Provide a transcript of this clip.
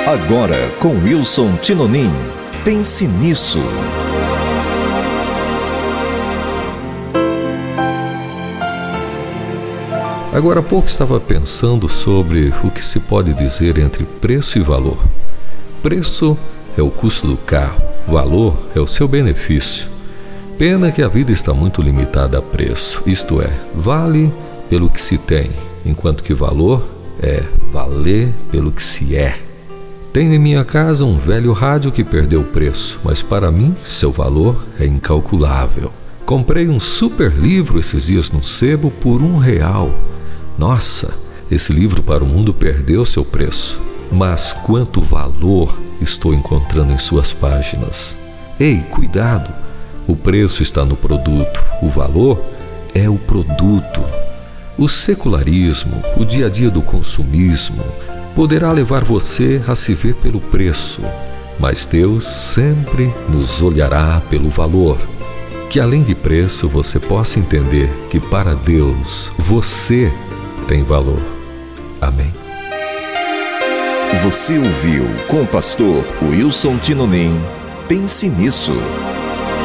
Agora com Wilson Tinonim. Pense nisso. Agora há pouco estava pensando sobre o que se pode dizer entre preço e valor. Preço é o custo do carro, valor é o seu benefício. Pena que a vida está muito limitada a preço, isto é, vale pelo que se tem, enquanto que valor é valer pelo que se é. Tenho em minha casa um velho rádio que perdeu o preço, mas para mim seu valor é incalculável. Comprei um super livro esses dias no sebo por R$1. Nossa, esse livro para o mundo perdeu seu preço, mas quanto valor estou encontrando em suas páginas. Ei, cuidado! O preço está no produto, o valor é o produto. O secularismo, o dia a dia do consumismo, poderá levar você a se ver pelo preço, mas Deus sempre nos olhará pelo valor. Que além de preço você possa entender que para Deus você tem valor. Amém. Você ouviu com o pastor Wilson Tinonim. Pense nisso.